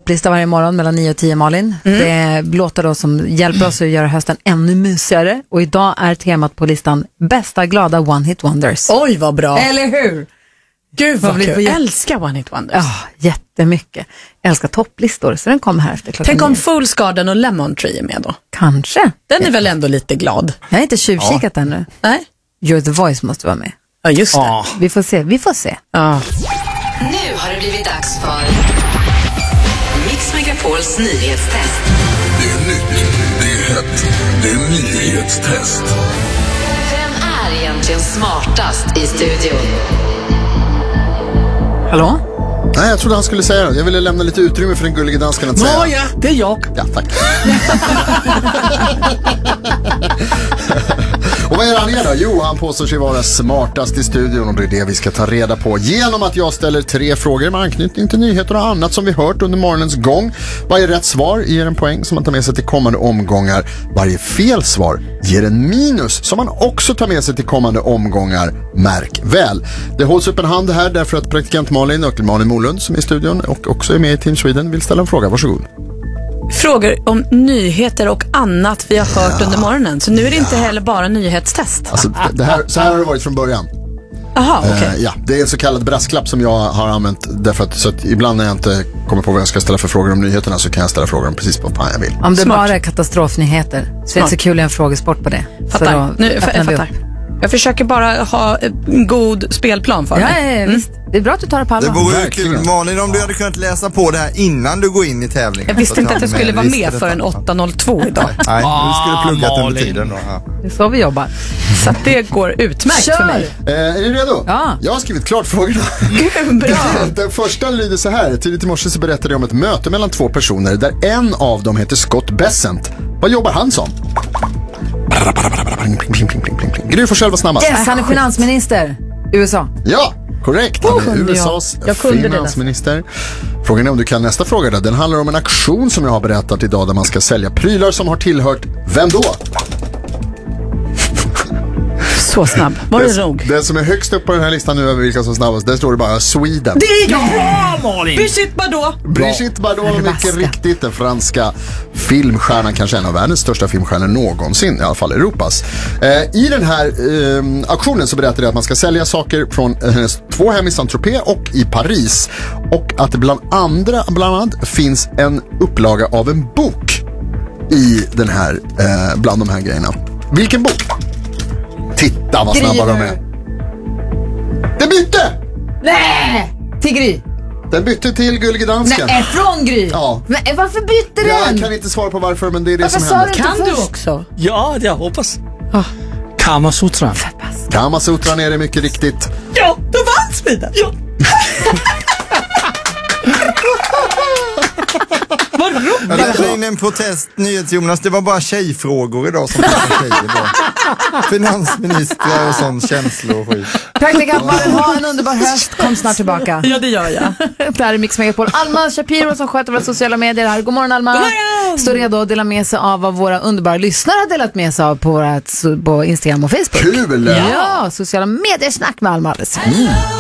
topplista varje morgon mellan 9 och 10, Malin. Det är låtar då som hjälper oss att göra hösten ännu mysigare. Och idag är temat på listan bästa glada One Hit Wonders. Oj, vad bra. Eller hur? Gud vad kul. Jag älskar One Hit Wonders. Ja, jättemycket. Jag älskar topplistor, så den kommer här efter klockan. Tänk om Fool's Garden och Lemon Tree är med då. Kanske. Den är väl ändå lite glad. Jag har inte tjuvkikat ännu. Nej. You're the Voice måste vara med. Ja, just det. Vi får se. Ja. Nu har det blivit dags för Mix Megapols nyhetstest. Det är nytt, det är hett, det är nyhetstest. Vem är egentligen smartast i studion? Hallå? Nej, jag trodde han skulle säga det. Jag ville lämna lite utrymme för den gulliga dansken att säga. Ja, det är jag. Ja, tack. Och vad är han då? Jo, han påstår sig vara smartast i studion och det är det vi ska ta reda på genom att jag ställer 3 frågor med anknytning till nyheter och annat som vi hört under morgonens gång. Varje rätt svar ger en poäng som man tar med sig till kommande omgångar. Varje fel svar ger en minus som man också tar med sig till kommande omgångar. Märk väl. Det hålls upp en hand här därför att praktikant Malin och Malin Molund som är i studion och också är med i Team Sweden vill ställa en fråga. Varsågod. Frågor om nyheter och annat vi har hört under morgonen. Så nu är det inte heller bara nyhetstest. Alltså, så här har det varit från början. Aha, okej. Ja, det är en så kallad brasklapp som jag har använt därför att, så att ibland när jag inte kommer på vad jag ska ställa för frågor om nyheterna så kan jag ställa frågor om precis på vad jag vill. Om det bara är katastrofnyheter så är det så kul att en frågesport på det. Fattar. Jag fattar. Jag försöker bara ha en god spelplan för mig. Ja, visst. Det är bra att du tar det på allvar. Det vore ju kul, Malin, om du hade kunnat läsa på det här innan du går in i tävlingen. Jag visste inte att jag skulle vara med för en 8.02 idag. Nej, du skulle pluggat under tiden då. Ja. Det är så vi jobbar. Så att det går utmärkt för mig. Är ni redo? Ja. Jag har skrivit klart frågorna. Gud, bra. Den första lyder så här. Tidigt i morse så berättade jag om ett möte mellan 2 personer där en av dem heter Scott Bessent. Vad jobbar han som? Gry får själva snabbast. Yes, han är finansminister. USA. Ja, korrekt. Han är USAs finansminister. Frågan är om du kan nästa fråga då. Den handlar om en aktion som jag har berättat idag där man ska sälja prylar som har tillhört vem då? Så snabb. Var det nog? Den som är högst upp på den här listan nu över vilka som snabbast, där står det bara Sweden. Det är jag! Bra, Malin! Brigitte Bardot! Brigitte Bardot, mycket riktigt. Den franska filmstjärnan, kanske en av världens största filmstjärnor någonsin, i alla fall Europas. I den här auktionen så berättar det att man ska sälja saker från hennes 2 hem i Saint-Tropez och i Paris. Och att det bland annat finns en upplaga av en bok i den här, bland de här grejerna. Vilken bok? Titta vad snabba de är. Det bytte! Nej! Till Gry. Den bytte till Gullige Dansken. Nej, från Gry. Ja. Men varför bytte den? Jag kan inte svara på varför, men det är det varför som händer. Kan du också? Ja, jag hoppas. Kamasutran. Kamasutran är det mycket riktigt. Ja, då vann Sweden. Ja. Vad roligt. Jag lämnade in en protest, Jonas. Det var bara tjejfrågor idag som finansministrar och sån känslor och skit. Praktikant Malin, ha en underbar höst. Kom snart tillbaka. Ja, det gör jag. Det här är Mix Megapol. Alma Shapiro som sköter våra sociala medier här. God morgon, Alma. God morgon. Står redo att dela med sig av vad våra underbara lyssnare har delat med sig av på Instagram och Facebook. Kul! Ja, sociala medier snack med Alma.